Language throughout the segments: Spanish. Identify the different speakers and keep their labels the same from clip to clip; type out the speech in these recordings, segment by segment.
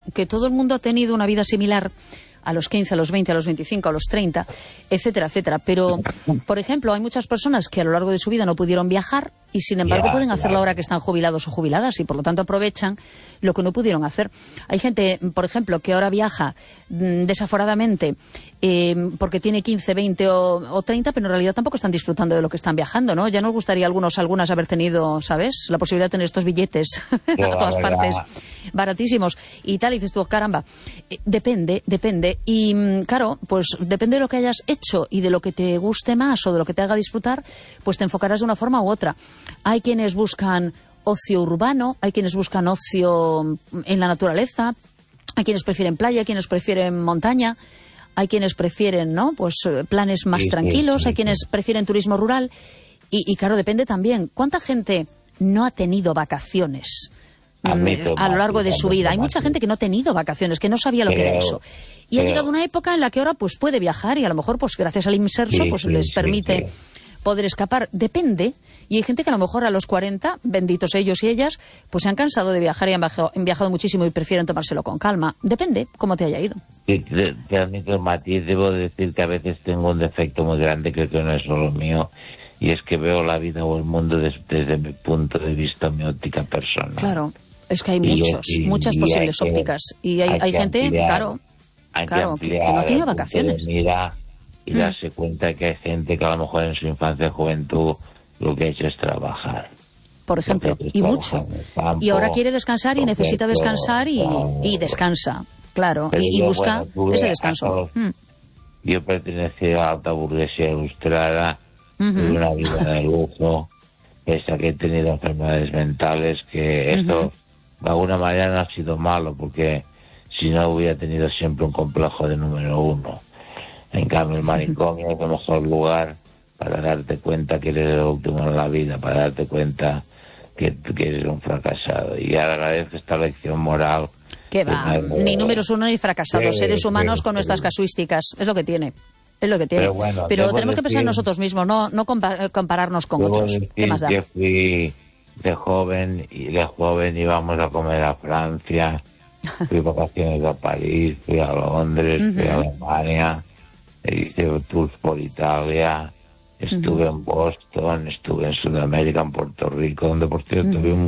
Speaker 1: que todo el mundo ha tenido una vida similar a los 15, a los 20, a los 25, a los 30, etcétera, etcétera. Pero, por ejemplo, hay muchas personas que a lo largo de su vida no pudieron viajar y, sin embargo, pueden hacerlo ahora que están jubilados o jubiladas y, por lo tanto, aprovechan lo que no pudieron hacer. Hay gente, por ejemplo, que ahora viaja desaforadamente porque tiene 15, 20 o 30, pero en realidad tampoco están disfrutando de lo que están viajando, ¿no? Ya nos gustaría a algunas haber tenido, ¿sabes?, la posibilidad de tener estos billetes a todas partes, baratísimos y tal, y dices tú, caramba, depende. Y claro, pues depende de lo que hayas hecho y de lo que te guste más o de lo que te haga disfrutar, pues te enfocarás de una forma u otra. Hay quienes buscan ocio urbano, hay quienes buscan ocio en la naturaleza, hay quienes prefieren playa, hay quienes prefieren montaña, hay quienes prefieren, ¿no?, pues planes más tranquilos, hay quienes prefieren turismo rural y claro, depende también. ¿Cuánta gente no ha tenido vacaciones a lo largo de su vida? Hay mucha gente que no ha tenido vacaciones, que no sabía lo que era eso. Y ha llegado una época en la que ahora pues puede viajar y a lo mejor pues gracias al inserso pues les permite poder escapar. Depende. Y hay gente que a lo mejor a los 40, benditos ellos y ellas, pues se han cansado de viajar y han viajado muchísimo y prefieren tomárselo con calma. Depende cómo te haya ido.
Speaker 2: Te admito el matiz. Debo decir que a veces tengo un defecto muy grande, creo que no es solo mío, y es que veo la vida o el mundo desde mi punto de vista, mi óptica personal.
Speaker 1: Claro. Es que hay muchas posibles ópticas. Y hay gente, ampliar, claro, que no tiene vacaciones.
Speaker 2: Y darse cuenta que hay gente que a lo mejor en su infancia y juventud lo que ha hecho es trabajar.
Speaker 1: Por ejemplo, y mucho. Campo, y ahora quiere descansar y necesita descansar y descansa, claro, y busca ese descanso.
Speaker 2: Yo pertenecía a la alta burguesía ilustrada, tuve una vida de lujo, pese a que he tenido enfermedades mentales, que esto de alguna manera no ha sido malo, porque si no hubiera tenido siempre un complejo de número uno. En cambio, el manicomio es el mejor lugar para darte cuenta que eres el último en la vida, para darte cuenta que eres un fracasado. Y agradezco esta lección moral.
Speaker 1: ¿Qué va? Ni números uno ni fracasados, seres humanos con nuestras casuísticas. Es lo que tiene. Es lo que tiene. Pero tenemos que pensar en nosotros mismos, no compararnos con otros. ¿Qué más da?
Speaker 2: Que fui de joven íbamos a comer a Francia, fui vacaciones a París, fui a Londres, fui a Alemania, hice tours por Italia, estuve en Boston, estuve en Sudamérica, en Puerto Rico, donde por cierto vi un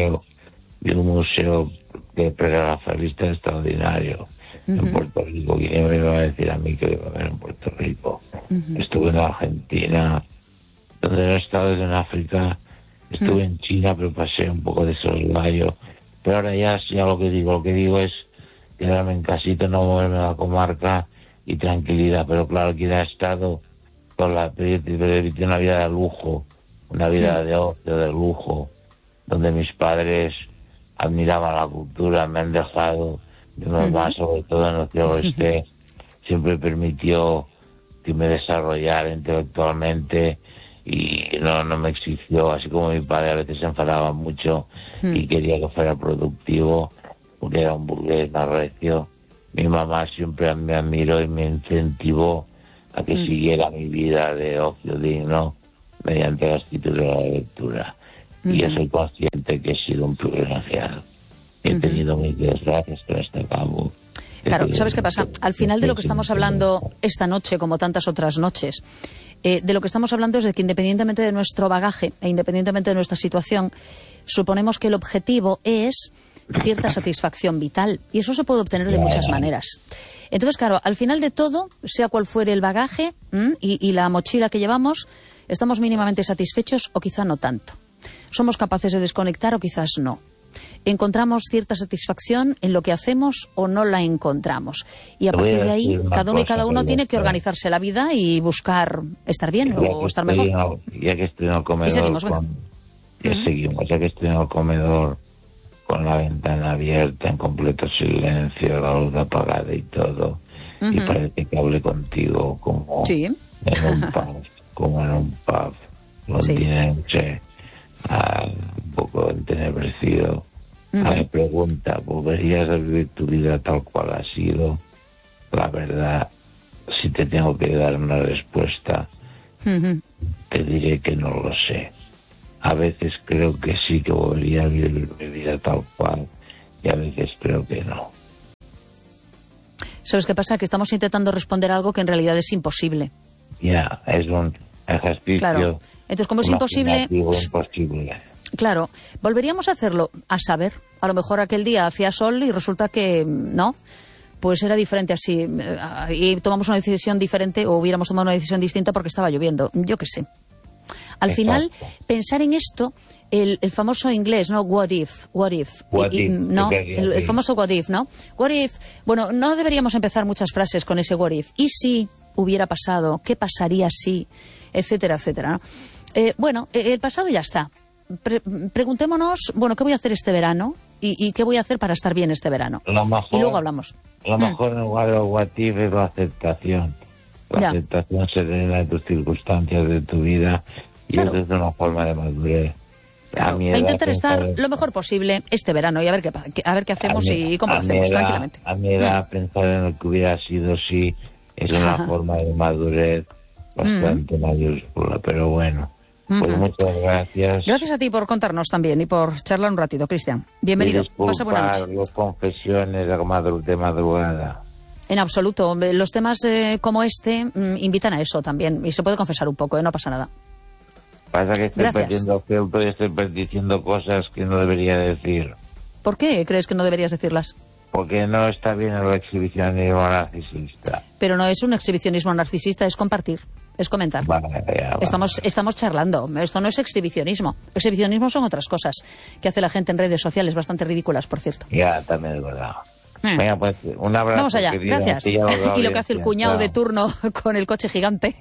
Speaker 2: museo de prerrafaelista extraordinario en Puerto Rico. ¿Quién me iba a decir a mí que iba a ver en Puerto Rico? Estuve en Argentina, donde no he estado en África, estuve en China, pero pasé un poco de soslayo. Pero ahora ya lo que digo es quedarme en casita, no moverme a la comarca y tranquilidad. Pero claro, quien ha estado con una vida de lujo, una vida de ocio, de lujo, donde mis padres admiraban la cultura, me han dejado, mi mamá sobre todo en el oeste, siempre permitió que me desarrollara intelectualmente y no me exigió, así como mi padre a veces se enfadaba mucho y quería que fuera productivo, porque era un burgués más recio. Mi mamá siempre me admiró y me incentivó a que siguiera mi vida de ocio digno mediante la escritura y la lectura. Y yo soy consciente que he sido un privilegiado. He tenido mis desgracias, pero hasta acabo.
Speaker 1: Claro, ¿sabes qué pasa? Al final de lo que estamos hablando esta noche, como tantas otras noches, de lo que estamos hablando es de que independientemente de nuestro bagaje e independientemente de nuestra situación, suponemos que el objetivo es cierta satisfacción vital, y eso se puede obtener de muchas maneras. Entonces, claro, al final de todo, sea cual fuere el bagaje y la mochila que llevamos, estamos mínimamente satisfechos o quizá no tanto. Somos capaces de desconectar o quizás no. Encontramos cierta satisfacción en lo que hacemos o no la encontramos. Y a partir de ahí, cada uno y cada uno tiene que organizarse la vida y buscar estar bien o estar mejor.
Speaker 2: Ya que estoy en el comedor, ya que estoy en el comedor con la ventana abierta, en completo silencio, la luz apagada y todo, y parece que hable contigo como en un pub londinense, un poco entenebrecido. Me pregunta, ¿volverías a vivir tu vida tal cual ha sido? La verdad, si te tengo que dar una respuesta, te diré que no lo sé. A veces creo que sí que volvería a vivir mi vida tal cual y a veces creo que no.
Speaker 1: ¿Sabes qué pasa? Que estamos intentando responder algo que en realidad es imposible.
Speaker 2: Ya, es un ejercicio.
Speaker 1: Claro. Entonces, como es imposible...
Speaker 2: imposible.
Speaker 1: Claro, volveríamos a hacerlo, a saber. A lo mejor aquel día hacía sol y resulta que no, pues era diferente así. Y tomamos una decisión diferente o hubiéramos tomado una decisión distinta porque estaba lloviendo. Yo qué sé. Al final, pensar en esto, el famoso inglés, ¿no? What if. ¿No? El famoso what if, ¿no? What if. Bueno, no deberíamos empezar muchas frases con ese what if. ¿Y si hubiera pasado? ¿Qué pasaría si? Etcétera, etcétera, ¿no? Bueno, el pasado ya está. Preguntémonos, bueno, ¿qué voy a hacer este verano? ¿Y qué voy a hacer para estar bien este verano? Y luego hablamos.
Speaker 2: Lo mejor en lugar de what if es la aceptación. La aceptación serena de tus circunstancias, de tu vida. Y
Speaker 1: claro.
Speaker 2: eso es una forma de madurez.
Speaker 1: Claro. A intentar estar lo mejor posible este verano y a ver qué hacemos y cómo lo hacemos, tranquilamente.
Speaker 2: A mí era pensar en lo que hubiera sido si es una forma de madurez bastante mayúscula, pero bueno. Pues muchas gracias.
Speaker 1: Gracias a ti por contarnos también y por charlar un ratito, Cristian. Bienvenido. Pasa buena noche.
Speaker 2: Las confesiones de madrugada.
Speaker 1: En absoluto. Los temas como este invitan a eso también. Y se puede confesar un poco, no pasa nada.
Speaker 2: Pasa que estoy perdiendo filtro y estoy diciendo cosas que no debería decir.
Speaker 1: ¿Por qué crees que no deberías decirlas?
Speaker 2: Porque no está bien el exhibicionismo narcisista.
Speaker 1: Pero no es un exhibicionismo narcisista, es compartir. Es comentar.
Speaker 2: Vale.
Speaker 1: Estamos charlando. Esto no es exhibicionismo. Exhibicionismo son otras cosas que hace la gente en redes sociales, bastante ridículas, por cierto.
Speaker 2: Ya, también es verdad. Venga, pues un abrazo.
Speaker 1: Vamos allá, gracias. Y lo que hace el cuñado de turno con el coche gigante.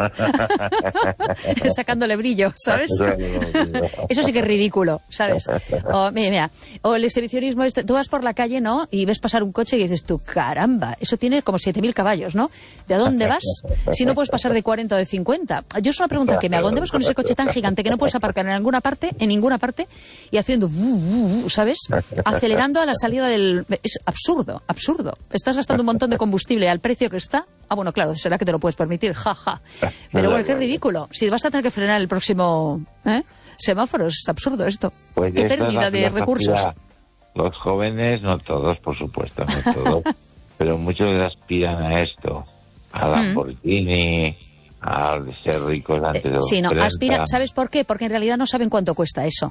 Speaker 1: Sacándole brillo, ¿sabes? Eso sí que es ridículo, ¿sabes? Mira, o el exhibicionismo, tú vas por la calle, ¿no? Y ves pasar un coche y dices tú, caramba, eso tiene como 7.000 caballos, ¿no? ¿De a dónde vas? Si no puedes pasar de 40 o de 50. Yo es una pregunta que me hago, ¿dónde vas con ese coche tan gigante que no puedes aparcar en ninguna parte, y haciendo, ¿sabes? Acelerando a la salida del... Es absurdo. Estás gastando un montón de combustible al precio que está. Bueno, claro, será que te lo puedes permitir, jaja. Pero bueno, qué ridículo. Si vas a tener que frenar el próximo semáforo, es absurdo esto.
Speaker 2: Pues
Speaker 1: qué pérdida de recursos.
Speaker 2: Los jóvenes, no todos, por supuesto, no todos, pero muchos aspiran a esto, a Lamborghini, a ser ricos antes de los 30.
Speaker 1: Aspiran. ¿Sabes por qué? Porque en realidad no saben cuánto cuesta eso.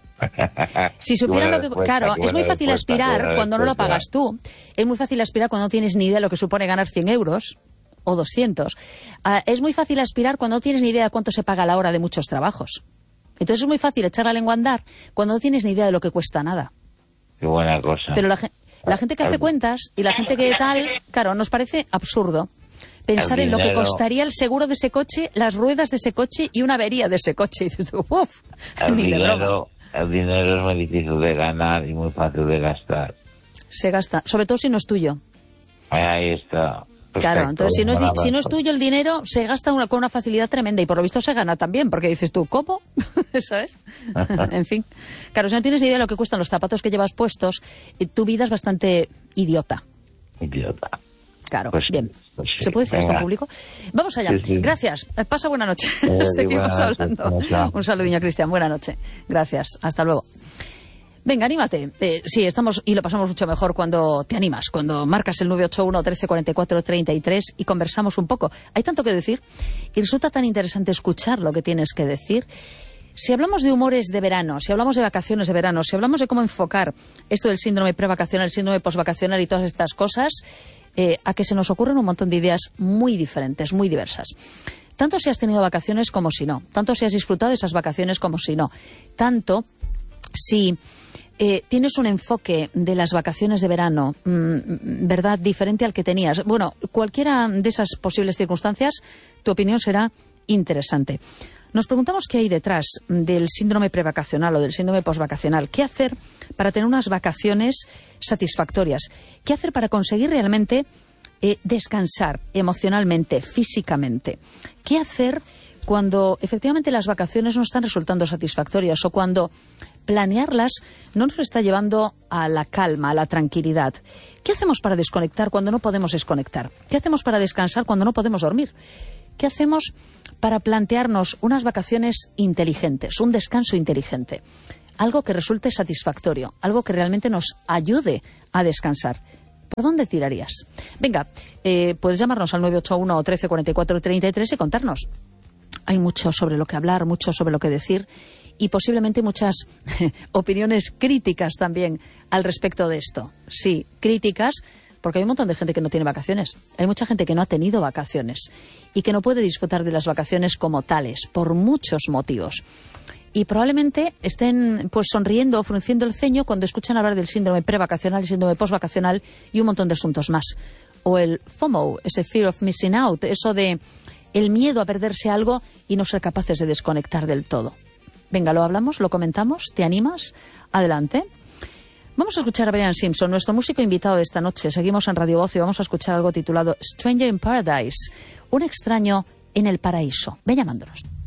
Speaker 1: Si supieran lo que... Claro, es muy fácil aspirar cuando no lo pagas tú. Es muy fácil aspirar cuando no tienes ni idea de lo que supone ganar 100 euros o 200. Es muy fácil aspirar cuando no tienes ni idea de cuánto se paga la hora de muchos trabajos. Entonces es muy fácil echar la lengua a andar cuando no tienes ni idea de lo que cuesta nada.
Speaker 2: Qué buena cosa.
Speaker 1: Pero la gente que hace cuentas y la gente que tal, claro, nos parece absurdo pensar en lo que costaría el seguro de ese coche, las ruedas de ese coche y una avería de ese coche. Y dices tú, uff, ni de broma.
Speaker 2: El dinero es muy difícil de ganar y muy fácil de gastar.
Speaker 1: Se gasta, sobre todo si no es tuyo.
Speaker 2: Ahí está. Perfecto.
Speaker 1: Claro, entonces si no es tuyo el dinero, se gasta con una facilidad tremenda y por lo visto se gana también, porque dices tú, ¿cómo? ¿Sabes? En fin. Claro, si no tienes idea de lo que cuestan los zapatos que llevas puestos, tu vida es bastante idiota. Claro, pues, bien. Pues sí. ¿Se puede decir esto en público? Vamos allá. Sí. Gracias. Pasa buena noche. Seguimos hablando. Un saludinho, Cristian. Buena noche. Gracias. Hasta luego. Venga, anímate. Sí, estamos y lo pasamos mucho mejor cuando te animas, cuando marcas el 981 13 44 33 y conversamos un poco. Hay tanto que decir y resulta tan interesante escuchar lo que tienes que decir. Si hablamos de humores de verano, si hablamos de vacaciones de verano, si hablamos de cómo enfocar esto del síndrome prevacacional, el síndrome posvacacional y todas estas cosas, a que se nos ocurren un montón de ideas muy diferentes, muy diversas. Tanto si has tenido vacaciones como si no. Tanto si has disfrutado de esas vacaciones como si no. Tanto si tienes un enfoque de las vacaciones de verano, ¿verdad?, diferente al que tenías. Bueno, cualquiera de esas posibles circunstancias, tu opinión será interesante. Nos preguntamos qué hay detrás del síndrome prevacacional o del síndrome posvacacional. ¿Qué hacer para tener unas vacaciones satisfactorias? ¿Qué hacer para conseguir realmente descansar emocionalmente, físicamente? ¿Qué hacer cuando efectivamente las vacaciones no están resultando satisfactorias o cuando planearlas no nos está llevando a la calma, a la tranquilidad? ¿Qué hacemos para desconectar cuando no podemos desconectar? ¿Qué hacemos para descansar cuando no podemos dormir? ¿Qué hacemos para plantearnos unas vacaciones inteligentes, un descanso inteligente? Algo que resulte satisfactorio, algo que realmente nos ayude a descansar. ¿Por dónde tirarías? Venga, puedes llamarnos al 981 13 44 33 y contarnos. Hay mucho sobre lo que hablar, mucho sobre lo que decir y posiblemente muchas opiniones críticas también al respecto de esto. Sí, críticas, porque hay un montón de gente que no tiene vacaciones. Hay mucha gente que no ha tenido vacaciones y que no puede disfrutar de las vacaciones como tales, por muchos motivos. Y probablemente estén pues sonriendo o frunciendo el ceño cuando escuchan hablar del síndrome prevacacional, el síndrome postvacacional y un montón de asuntos más. O el FOMO, ese fear of missing out, eso de el miedo a perderse algo y no ser capaces de desconectar del todo. Venga, lo hablamos, lo comentamos, ¿te animas? Adelante. Vamos a escuchar a Brian Simpson, nuestro músico invitado de esta noche. Seguimos en Radio Voz y vamos a escuchar algo titulado Stranger in Paradise, un extraño en el paraíso. Ven llamándonos.